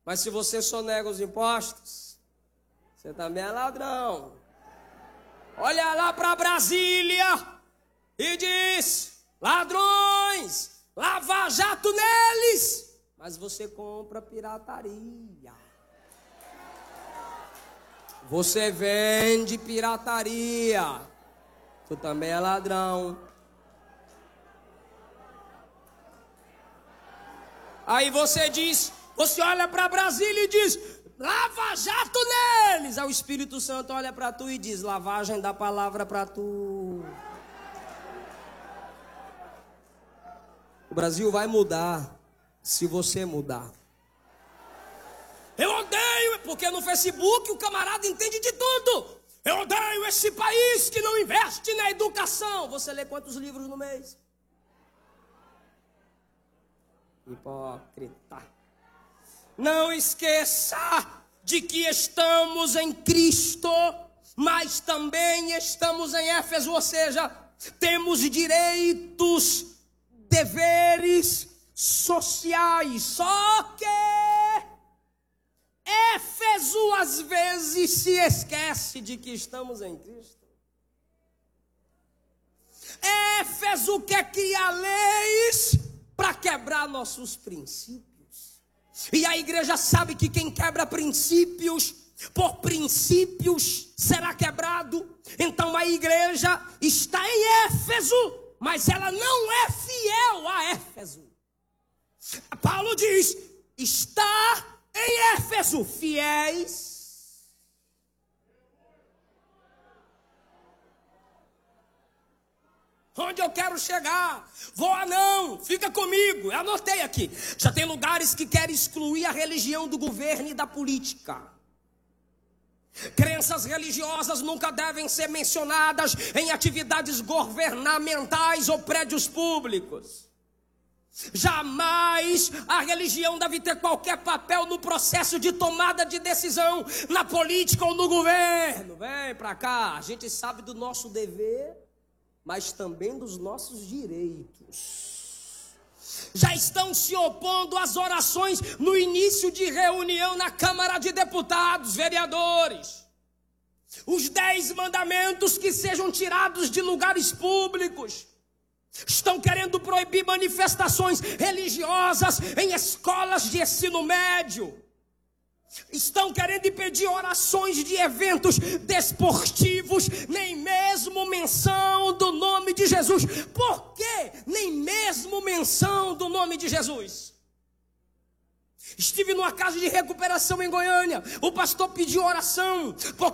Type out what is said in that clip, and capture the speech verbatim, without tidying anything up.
Mas se você sonega os impostos, você também é ladrão. Olha lá para Brasília e diz: ladrões, Lava Jato neles. Mas você compra pirataria. Você vende pirataria. Tu também é ladrão. Aí você diz, você olha para Brasília e diz: Lava Jato neles. Aí o Espírito Santo olha para tu e diz: lavagem da palavra para tu. O Brasil vai mudar se você mudar. Eu odeio, porque no Facebook o camarada entende de tudo. Eu odeio esse país que não investe na educação. Você lê quantos livros no mês? Hipócrita. Não esqueça de que estamos em Cristo, mas também estamos em Éfeso, ou seja, temos direitos, deveres sociais. Só que Éfeso às vezes se esquece de que estamos em Cristo. Éfeso quer criar leis para quebrar nossos princípios. E a igreja sabe que quem quebra princípios, por princípios será quebrado. Então a igreja está em Éfeso, mas ela não é fiel a Éfeso. Paulo diz: está em Éfeso fiéis. Onde eu quero chegar? Voa não, fica comigo. Eu anotei aqui. Já tem lugares que querem excluir a religião do governo e da política. Crenças religiosas nunca devem ser mencionadas em atividades governamentais ou prédios públicos. Jamais a religião deve ter qualquer papel no processo de tomada de decisão, na política ou no governo. Vem pra cá, a gente sabe do nosso dever, mas também dos nossos direitos. Já estão se opondo às orações no início de reunião na Câmara de Deputados, vereadores. Os dez mandamentos que sejam tirados de lugares públicos. Estão querendo proibir manifestações religiosas em escolas de ensino médio. Estão querendo impedir orações de eventos desportivos, nem mesmo menção do nome de Jesus. Por quê? Nem mesmo menção do nome de Jesus. Estive numa casa de recuperação em Goiânia. O pastor pediu oração, porque